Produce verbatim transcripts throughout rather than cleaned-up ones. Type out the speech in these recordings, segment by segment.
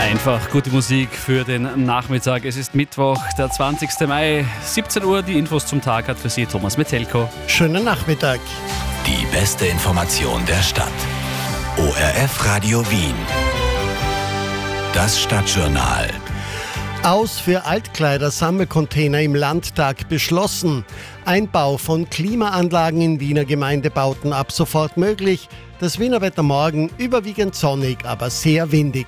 Einfach gute Musik für den Nachmittag. Es ist Mittwoch, der zwanzigster Mai, siebzehn Uhr. Die Infos zum Tag hat für Sie Thomas Metzelko. Schönen Nachmittag. Die beste Information der Stadt. O R F Radio Wien. Das Stadtjournal. Aus für Altkleider-Sammelcontainer im Landtag beschlossen. Einbau von Klimaanlagen in Wiener Gemeindebauten ab sofort möglich. Das Wiener Wetter morgen überwiegend sonnig, aber sehr windig.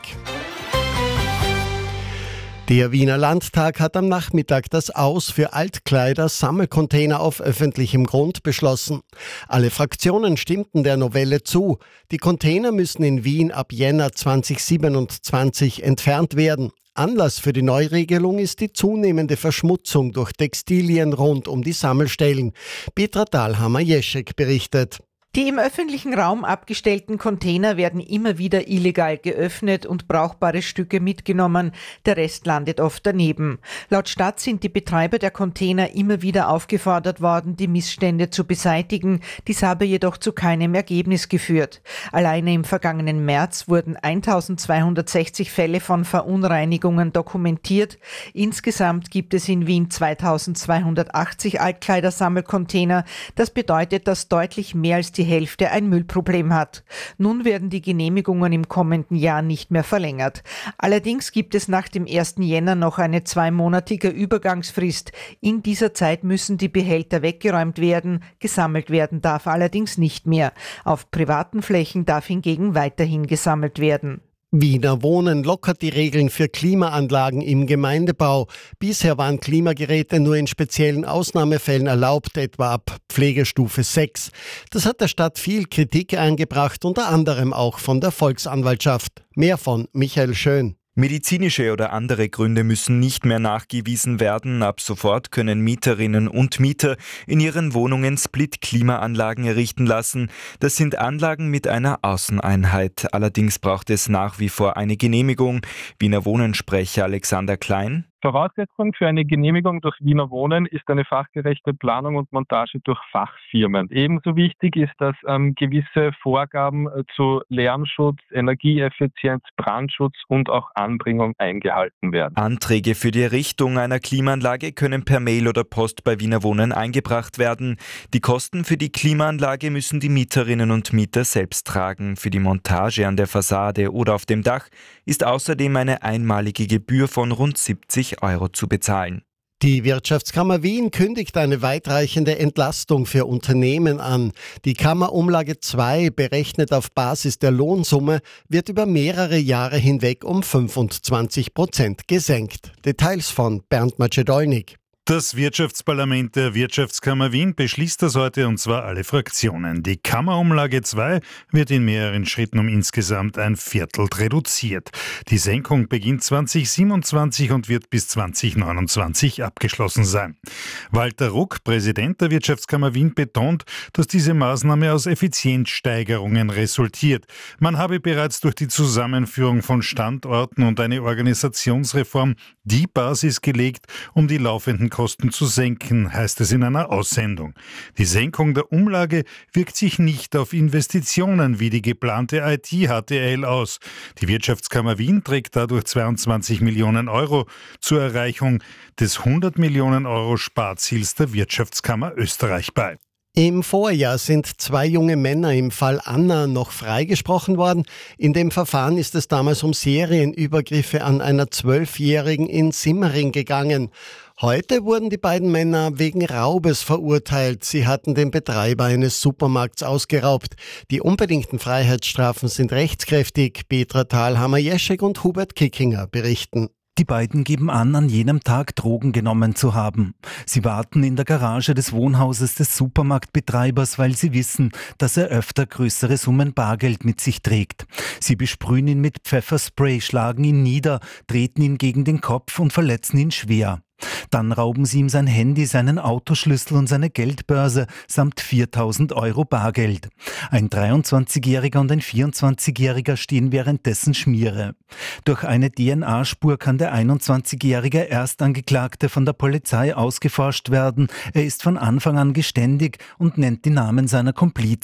Der Wiener Landtag hat am Nachmittag das Aus für Altkleider-Sammelcontainer auf öffentlichem Grund beschlossen. Alle Fraktionen stimmten der Novelle zu. Die Container müssen in Wien ab Jänner zweitausendsiebenundzwanzig entfernt werden. Anlass für die Neuregelung ist die zunehmende Verschmutzung durch Textilien rund um die Sammelstellen. Petra Dahlhammer-Jeschek berichtet. Die im öffentlichen Raum abgestellten Container werden immer wieder illegal geöffnet und brauchbare Stücke mitgenommen. Der Rest landet oft daneben. Laut Stadt sind die Betreiber der Container immer wieder aufgefordert worden, die Missstände zu beseitigen. Dies habe jedoch zu keinem Ergebnis geführt. Alleine im vergangenen März wurden eintausendzweihundertsechzig Fälle von Verunreinigungen dokumentiert. Insgesamt gibt es in Wien zweitausendzweihundertachtzig Altkleidersammelcontainer. Das bedeutet, dass deutlich mehr als die Hälfte ein Müllproblem hat. Nun werden die Genehmigungen im kommenden Jahr nicht mehr verlängert. Allerdings gibt es nach dem ersten Jänner noch eine zweimonatige Übergangsfrist. In dieser Zeit müssen die Behälter weggeräumt werden, gesammelt werden darf allerdings nicht mehr. Auf privaten Flächen darf hingegen weiterhin gesammelt werden. Wiener Wohnen lockert die Regeln für Klimaanlagen im Gemeindebau. Bisher waren Klimageräte nur in speziellen Ausnahmefällen erlaubt, etwa ab Pflegestufe sechs. Das hat der Stadt viel Kritik eingebracht, unter anderem auch von der Volksanwaltschaft. Mehr von Michael Schön. Medizinische oder andere Gründe müssen nicht mehr nachgewiesen werden. Ab sofort können Mieterinnen und Mieter in ihren Wohnungen Split-Klimaanlagen errichten lassen. Das sind Anlagen mit einer Außeneinheit. Allerdings braucht es nach wie vor eine Genehmigung. Wiener Wohnen-Sprecher Alexander Klein. Voraussetzung für eine Genehmigung durch Wiener Wohnen ist eine fachgerechte Planung und Montage durch Fachfirmen. Ebenso wichtig ist, dass ähm, gewisse Vorgaben äh, zu Lärmschutz, Energieeffizienz, Brandschutz und auch Anbringung eingehalten werden. Anträge für die Errichtung einer Klimaanlage können per Mail oder Post bei Wiener Wohnen eingebracht werden. Die Kosten für die Klimaanlage müssen die Mieterinnen und Mieter selbst tragen. Für die Montage an der Fassade oder auf dem Dach ist außerdem eine einmalige Gebühr von rund siebzig Euro zu bezahlen. Die Wirtschaftskammer Wien kündigt eine weitreichende Entlastung für Unternehmen an. Die Kammerumlage zwei, berechnet auf Basis der Lohnsumme, wird über mehrere Jahre hinweg um fünfundzwanzig Prozent gesenkt. Details von Bernd Macedolnik. Das Wirtschaftsparlament der Wirtschaftskammer Wien beschließt das heute, und zwar alle Fraktionen. Die Kammerumlage zwei wird in mehreren Schritten um insgesamt ein Viertel reduziert. Die Senkung beginnt zweitausendsiebenundzwanzig und wird bis zweitausendneunundzwanzig abgeschlossen sein. Walter Ruck, Präsident der Wirtschaftskammer Wien, betont, dass diese Maßnahme aus Effizienzsteigerungen resultiert. Man habe bereits durch die Zusammenführung von Standorten und eine Organisationsreform die Basis gelegt, um die laufenden Kosten zu senken, heißt es in einer Aussendung. Die Senkung der Umlage wirkt sich nicht auf Investitionen wie die geplante I T-H T L aus. Die Wirtschaftskammer Wien trägt dadurch zweiundzwanzig Millionen Euro zur Erreichung des hundert Millionen Euro Sparziels der Wirtschaftskammer Österreich bei. Im Vorjahr sind zwei junge Männer im Fall Anna noch freigesprochen worden. In dem Verfahren ist es damals um Serienübergriffe an einer Zwölfjährigen in Simmering gegangen. Heute wurden die beiden Männer wegen Raubes verurteilt. Sie hatten den Betreiber eines Supermarkts ausgeraubt. Die unbedingten Freiheitsstrafen sind rechtskräftig. Petra Dahlhammer-Jeschek und Hubert Kickinger berichten. Die beiden geben an, an jenem Tag Drogen genommen zu haben. Sie warten in der Garage des Wohnhauses des Supermarktbetreibers, weil sie wissen, dass er öfter größere Summen Bargeld mit sich trägt. Sie besprühen ihn mit Pfefferspray, schlagen ihn nieder, treten ihn gegen den Kopf und verletzen ihn schwer. Dann rauben sie ihm sein Handy, seinen Autoschlüssel und seine Geldbörse samt viertausend Euro Bargeld. Ein dreiundzwanzigjähriger und ein vierundzwanzigjähriger stehen währenddessen Schmiere. Durch eine D N A-Spur kann der einundzwanzigjährige Erstangeklagte von der Polizei ausgeforscht werden. Er ist von Anfang an geständig und nennt die Namen seiner Komplizen.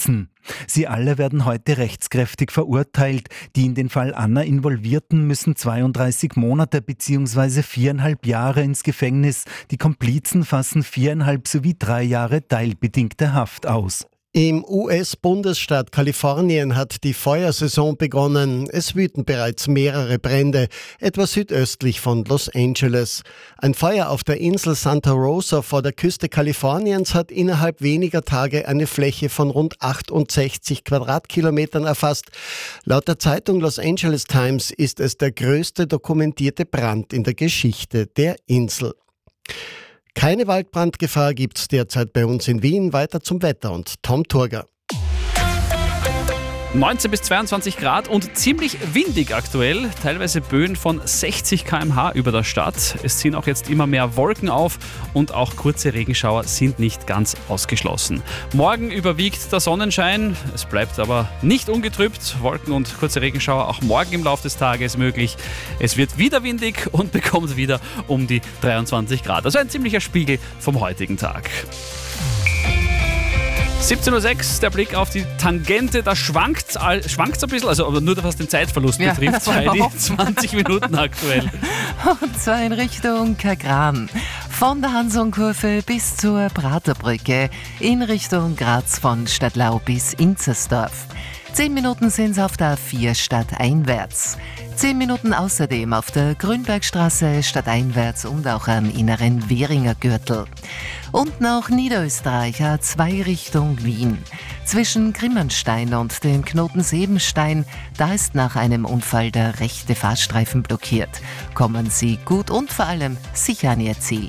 Sie alle werden heute rechtskräftig verurteilt. Die in den Fall Anna Involvierten müssen zweiunddreißig Monate bzw. viereinhalb Jahre ins Gefängnis. Die Komplizen fassen viereinhalb sowie drei Jahre teilbedingte Haft aus. Im U S-Bundesstaat Kalifornien hat die Feuersaison begonnen. Es wüten bereits mehrere Brände, etwa südöstlich von Los Angeles. Ein Feuer auf der Insel Santa Rosa vor der Küste Kaliforniens hat innerhalb weniger Tage eine Fläche von rund achtundsechzig Quadratkilometern erfasst. Laut der Zeitung Los Angeles Times ist es der größte dokumentierte Brand in der Geschichte der Insel. Keine Waldbrandgefahr gibt's derzeit bei uns in Wien. Weiter zum Wetter und Tom Turger. neunzehn bis zweiundzwanzig Grad und ziemlich windig aktuell. Teilweise Böen von sechzig Kilometer pro Stunde über der Stadt. Es ziehen auch jetzt immer mehr Wolken auf und auch kurze Regenschauer sind nicht ganz ausgeschlossen. Morgen überwiegt der Sonnenschein. Es bleibt aber nicht ungetrübt. Wolken und kurze Regenschauer auch morgen im Laufe des Tages möglich. Es wird wieder windig und bekommt wieder um die dreiundzwanzig Grad. Also ein ziemlicher Spiegel vom heutigen Tag. siebzehn Uhr sechs, der Blick auf die Tangente, da schwankt es ein bisschen, also aber nur was den Zeitverlust ja, betrifft, Heidi, zwanzig Minuten aktuell. Und zwar in Richtung Kagran. Von der Hansonkurve bis zur Praterbrücke, in Richtung Graz von Stadtlau bis Inzersdorf. Zehn Minuten sind es auf der A vier stadteinwärts. Zehn Minuten außerdem auf der Grünbergstraße stadteinwärts und auch am inneren Währinger Gürtel. Und nach Niederösterreich A zwei Richtung Wien. Zwischen Grimmenstein und dem Knoten Sebenstein, da ist nach einem Unfall der rechte Fahrstreifen blockiert. Kommen Sie gut und vor allem sicher an Ihr Ziel.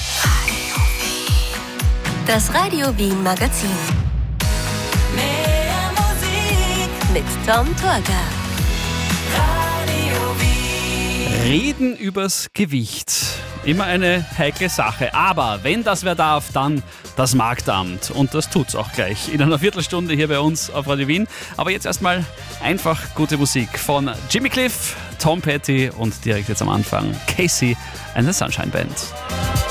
Das Radio Wien Magazin. Mehr Musik mit Tom Turger. Reden übers Gewicht. Immer eine heikle Sache. Aber wenn das wer darf, dann das Marktamt. Und das tut's auch gleich in einer Viertelstunde hier bei uns auf Radio Wien. Aber jetzt erstmal einfach gute Musik von Jimmy Cliff, Tom Petty und direkt jetzt am Anfang Casey and the Sunshine Band.